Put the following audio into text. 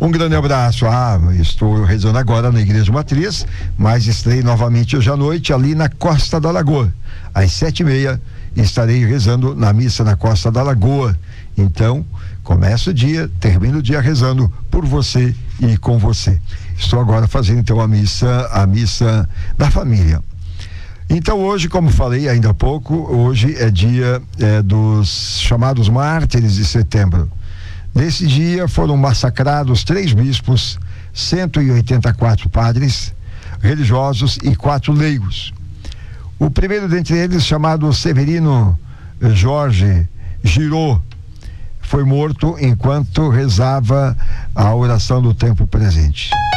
Um grande abraço. Estou rezando agora na Igreja Matriz, mas estarei novamente hoje à noite ali na Costa da Lagoa. Às 7h30 estarei rezando na missa na Costa da Lagoa. Então, começa o dia, termina o dia rezando por você e com você. Estou agora fazendo então a missa da família. Então hoje, como falei ainda há pouco, hoje é dia dos chamados mártires de setembro. Nesse dia foram massacrados 3 bispos, 184 padres religiosos e 4 leigos. O primeiro dentre eles, chamado Severino Jorge Giraud, foi morto enquanto rezava a oração do tempo presente.